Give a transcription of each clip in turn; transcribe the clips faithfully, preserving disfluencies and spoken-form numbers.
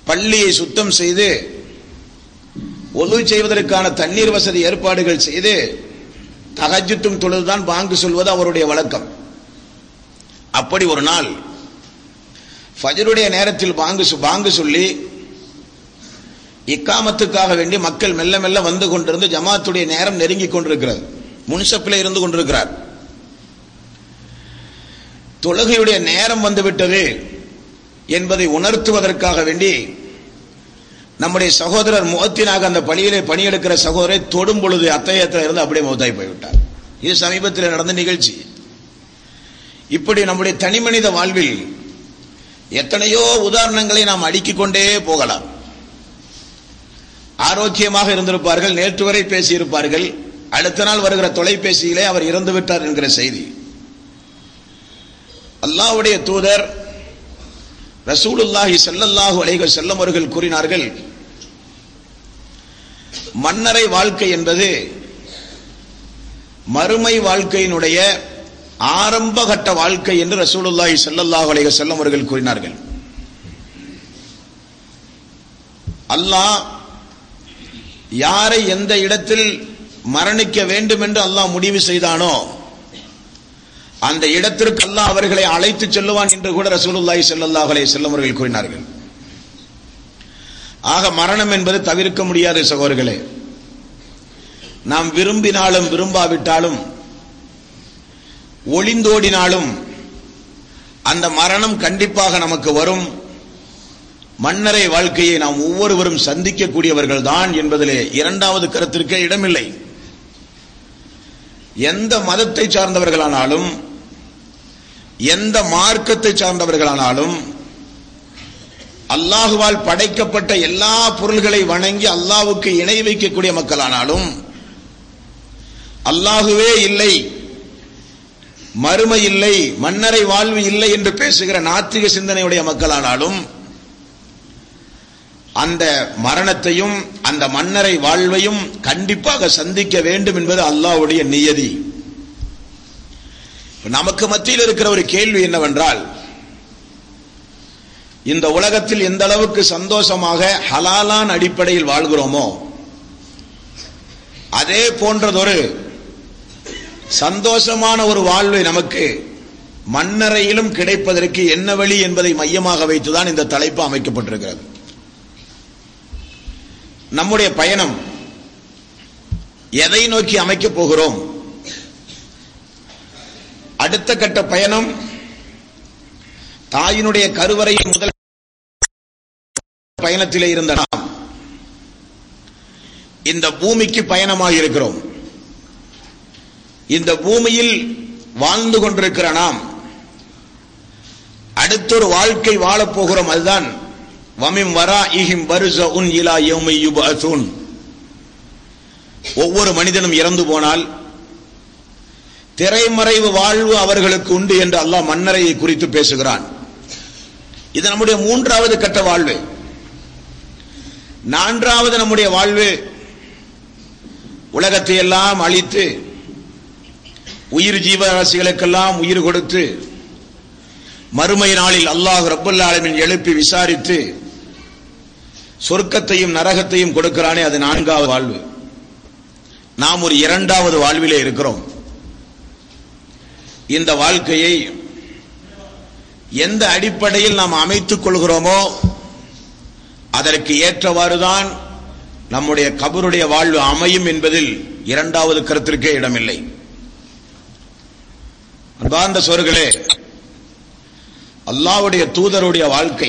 பள்ளியை சுத்தம் செய்து ஒது செய்வதற்கான தண்ணீர் வசதி ஏற்பாடுகள் செய்து தஹஜ்ஜுத்தும் தொழுதுதான் பாங்கு சொல்வது அவருடைய வழக்கம். அப்படி ஒரு நாள் ஃபஜ்ருடைய நேரத்தில் பாங்கு பாங்கு சொல்லி இக்காமத்துக்காக வேண்டி மக்கள் மெல்ல மெல்ல வந்து கொண்டிருந்து ஜமாத்துடைய நேரம் நெருங்கிக் கொண்டிருக்கிறது. முன்சப்பில் இருந்து கொண்டிருக்கிறார். தொழுகையுடைய நேரம் வந்துவிட்டது என்பதை உணர்த்துவதற்காக வேண்டி நம்முடைய சகோதரர் முஅத்தினாக அந்த பள்ளியிலே பணியெடுக்கிற சகோதரை தொடும் பொழுது அத்தையத்தில் இருந்து அப்படியே மௌத்தாய் போய்விட்டார். இது சமீபத்தில் நடந்த நிகழ்ச்சி. இப்படி நம்முடைய தனிமனித வாழ்வில் எத்தனையோ உதாரணங்களை நாம் அடுக்கிக் கொண்டே போகலாம். ஆரோக்கியமாக இருந்திருப்பார்கள், நேற்று வரை பேசியிருப்பார்கள், அடுத்த நாள் வருகிற தொலைபேசியிலே அவர் இறந்து விட்டார் என்கிற செய்தி. அல்லாஹ்வுடைய தூதர் ரசூலுல்லாஹி ஸல்லல்லாஹு அலைஹி வஸல்லம் அவர்கள் கூறினார்கள், மன்னரை வாழ்க்கை என்பது மறுமை வாழ்க்கையினுடைய ஆரம்ப கட்ட வாழ்க்கை என்று ரசூலுல்லாஹி ஸல்லல்லாஹு அலைஹி வஸல்லம் அவர்கள் கூறினார்கள். அல்லாஹ் யாரை எந்த இடத்தில் மரணிக்க வேண்டும் என்று அல்லாஹ் முடிவு செய்தானோ அந்த இடத்திற்கு அல்லாஹ் அவர்களை அழைத்து செல்லுவான் என்று கூட ரசூலுல்லாஹி ஸல்லல்லாஹு அலைஹி வஸல்லம் அவர்கள் கூறினார்கள். ஆக மரணம் என்பது தவிர்க்க முடியாத சகோதரர்களே. நாம் விரும்பினாலும் விரும்பாவிட்டாலும் ஒளிந்தோடினாலும் அந்த மரணம் கண்டிப்பாக நமக்கு வரும். மன்னரை வாழ்க்கையை நாம் ஒவ்வொருவரும் சந்திக்கக்கூடியவர்கள் தான் என்பதிலே இரண்டாவது கருத்திற்கே இடமில்லை. எந்த மதத்தை சார்ந்தவர்களானாலும் எந்த மார்க்கத்தை சார்ந்தவர்களானாலும் அல்லாஹுவால் படைக்கப்பட்ட எல்லா பொருள்களை வணங்கி அல்லாஹ்வுக்கு இணை வைக்கக்கூடிய மக்களானாலும், அல்லாஹுவே இல்லை, மறுமை இல்லை, மன்னரை வாழ்வு இல்லை என்று பேசுகிற நாத்திக சிந்தனையுடைய மக்களானாலும் அந்த மரணத்தையும் அந்த மன்னரை வாழ்வையும் கண்டிப்பாக சந்திக்க வேண்டும் என்பது அல்லாஹ்வுடைய நியதி. நமக்கு மத்தியில் இருக்கிற ஒரு கேள்வி என்னவென்றால், இந்த உலகத்தில் எந்த அளவுக்கு சந்தோஷமாக ஹலாலான அடிப்படையில் வாழ்கிறோமோ அதே போன்றதொரு சந்தோஷமான ஒரு வாழ்வை நமக்கு மன்னரையிலும் கிடைப்பதற்கு என்ன வழி என்பதை மையமாக வைத்துதான் இந்த தலைப்பு அமைக்கப்பட்டிருக்கிறது. நம்முடைய பயணம் எதை நோக்கி அமைக்கப் போகிறோம்? அடுத்த கட்ட பயணம் தாயினுடைய கருவறையின் முதல் பயணத்திலே இருந்த நாம் இந்த பூமிக்கு பயணமாக இருக்கிறோம். இந்த பூமியில் வாழ்ந்து கொண்டிருக்கிற நாம் அடுத்தொரு வாழ்க்கை வாழப் போகிறோம். அதுதான் வமிம் வராஇஹிம் பர்ஸஉன் இலா யௌமி யுபஅஸூன். ஒவ்வொரு மனிதனும் இறந்து போனால் திரைமறைவு வாழ்வு அவர்களுக்கு உண்டு என்று அல்லாஹ் மன்னரையை குறித்து பேசுகிறான். இது நம்முடைய மூன்றாவது கட்ட வாழ்வு. நான்காவது நம்முடைய வாழ்வு உலகத்தை எல்லாம் அழித்து உயிர் ஜீவராசிகளுக்கெல்லாம் உயிர் கொடுத்து மறுமை நாளில் அல்லாஹ் ரப்பல் ஆலமீன் எழுப்பி விசாரித்து சொர்க்கத்தையும் நரகத்தையும் கொடுக்கிறானே, அது நான்காவது வாழ்வு. நாம் ஒரு இரண்டாவது வாழ்விலே இருக்கிறோம். இந்த வாழ்க்கையை எந்த அடிப்படையில் நாம் அமைத்துக் கொள்கிறோமோ அதற்கு ஏற்றவாறுதான் நம்முடைய கபருடைய வாழ்வு அமையும் என்பதில் இரண்டாவது கருத்திற்கே இடமில்லை. அன்பார்ந்த சோர்களே, அல்லாஹ்வுடைய தூதருடைய வாழ்க்கை,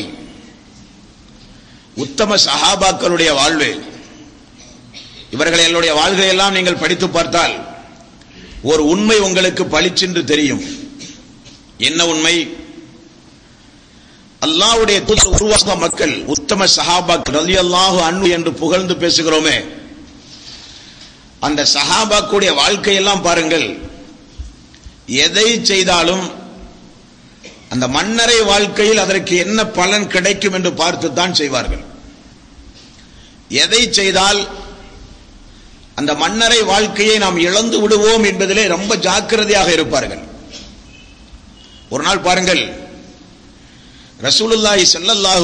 உத்தம சஹாபாக்களுடைய வாழ்வு, இவர்கள் என்னுடைய வாழ்வை எல்லாம் நீங்கள் படித்து பார்த்தால் ஒரு உண்மை உங்களுக்கு பளிச்சென்று தெரியும். என்ன உண்மை? அல்லாஹ்வுடைய தூதர் உருவாக்க மக்கள் உத்தம சஹாபாக்கள் ரலியல்லாஹு அன்ஹு என்று புகழ்ந்து பேசுகிறோமே, அந்த சஹாபாக்களுடைய வாழ்க்கையெல்லாம் பாருங்கள். எதை செய்தாலும் அந்த மன்னரை வாழ்க்கையில் அதற்கு என்ன பலன் கிடைக்கும் என்று பார்த்துத்தான் செய்வார்கள். எதை செய்தால் அந்த மன்னரை வாழ்க்கையை நாம் இழந்து விடுவோம் என்பதிலே ரொம்ப ஜாக்கிரதையாக இருப்பார்கள். ஒரு நாள் பாருங்கள், ரசூலுல்லாஹி ஸல்லல்லாஹு